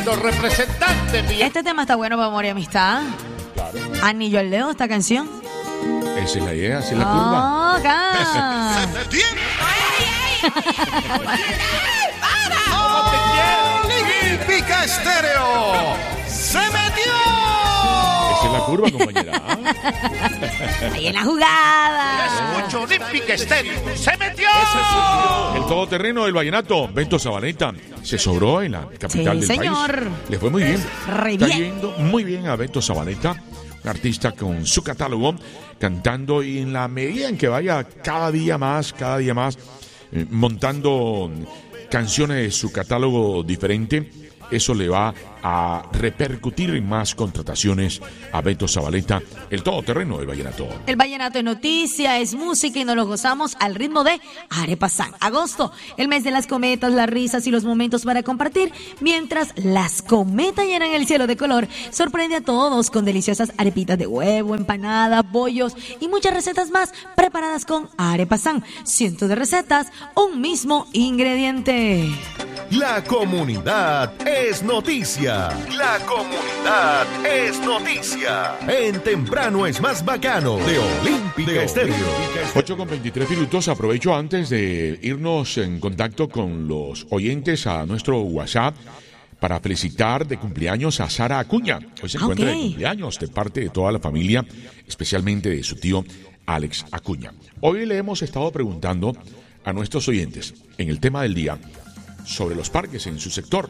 nuestro representante. Este tema está bueno para amor y amistad. Claro. Anillo al dedo, esta canción. Esa es la idea, esa es la curva. Acá. Olímpica Estéreo se metió. Esa es la curva, compañera. Ahí en la jugada. Escucho Olímpica Estéreo se metió. El todoterreno del vallenato, Beto Zabaleta, se sobró en la capital del señor. país. Le fue muy bien. Re Está bien. yendo muy bien a Beto Zabaleta, un artista con su catálogo, cantando, y en la medida en que vaya cada día más, montando canciones de su catálogo diferente, eso le va a repercutir en más contrataciones a Beto Zabaleta, el todoterreno del vallenato. El vallenato es noticia, es música y nos lo gozamos al ritmo de Arepa San. Agosto, el mes de las cometas, las risas y los momentos para compartir. Mientras las cometas llenan el cielo de color, sorprende a todos con deliciosas arepitas de huevo, empanadas, bollos y muchas recetas más preparadas con Arepa San. Cientos de recetas, un mismo ingrediente. La comunidad es noticia. La comunidad es noticia. En Temprano es más bacano de Olímpica Estéreo. 8:23 aprovecho antes de irnos en contacto con los oyentes a nuestro WhatsApp para felicitar de cumpleaños a Sara Acuña. Hoy se encuentra de cumpleaños de parte de toda la familia, especialmente de su tío Alex Acuña. Hoy le hemos estado preguntando a nuestros oyentes en el tema del día sobre los parques en su sector.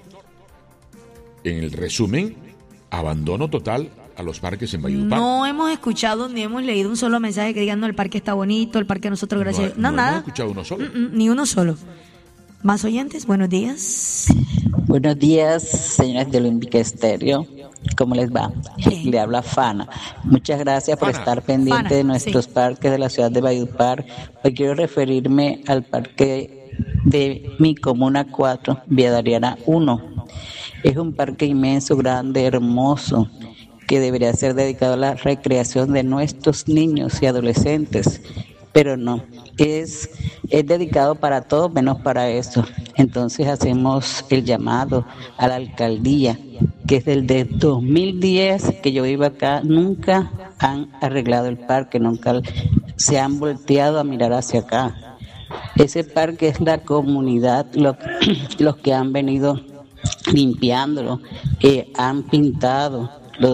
En el resumen, abandono total a los parques en Valledupar. No hemos escuchado ni hemos leído un solo mensaje que digan, no, el parque está bonito, el parque nosotros gracias. No nada. hemos escuchado uno solo. Ni uno solo. ¿Más oyentes? Buenos días. Buenos días, señoras de Olímpica Estéreo. ¿Cómo les va? Bien. Le habla Fana. Muchas gracias por estar pendiente Fana, de nuestros parques de la ciudad de Valledupar. Hoy quiero referirme al parque de mi Comuna 4, Vía Dariana 1. Es un parque inmenso, grande, hermoso, que debería ser dedicado a la recreación de nuestros niños y adolescentes, pero no, es dedicado para todo menos para eso. Entonces hacemos el llamado a la alcaldía, que es desde 2010 que yo vivo acá, nunca han arreglado el parque, nunca se han volteado a mirar hacia acá. Ese parque es la comunidad, los que han venido limpiándolo, han pintado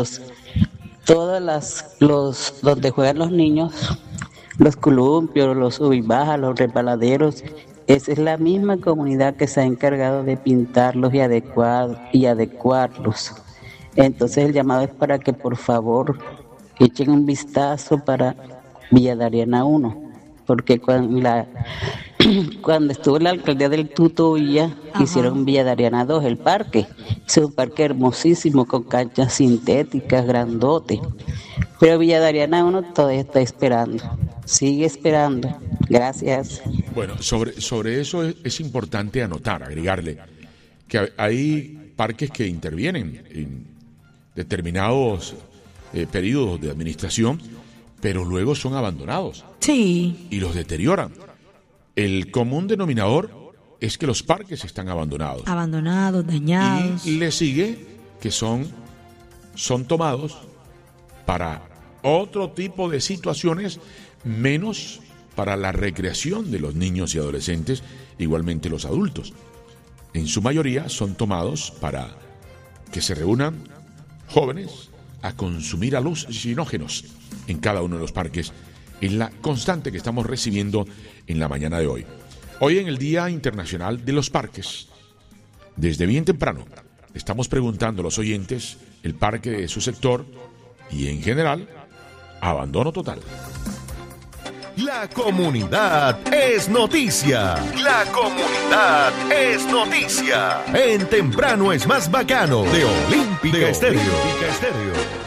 los donde juegan los niños, los columpios, los sub y baja, los resbaladeros. Esa es la misma comunidad que se ha encargado de pintarlos y adecuarlos. Entonces el llamado es para que por favor echen un vistazo para Villa Dariana 1, porque cuando estuvo en la alcaldía del Tuto Villa, hicieron Villa Dariana 2, el parque. Es un parque hermosísimo con canchas sintéticas, grandote. Pero Villa Dariana 1 todavía está esperando. Sigue esperando. Gracias. Bueno, sobre eso es importante anotar, agregarle, que hay parques que intervienen en determinados periodos de administración, pero luego son abandonados. Sí. Y los deterioran. El común denominador es que los parques están abandonados. Abandonados, dañados. Y le sigue que son tomados para otro tipo de situaciones, menos para la recreación de los niños y adolescentes, igualmente los adultos. En su mayoría son tomados para que se reúnan jóvenes a consumir alucinógenos en cada uno de los parques, en la constante que estamos recibiendo en la mañana de hoy. Hoy en el Día Internacional de los Parques, desde bien temprano, estamos preguntando a los oyentes el parque de su sector y en general, abandono total. La comunidad es noticia. La comunidad es noticia. En Temprano es más bacano de Olímpica Estéreo.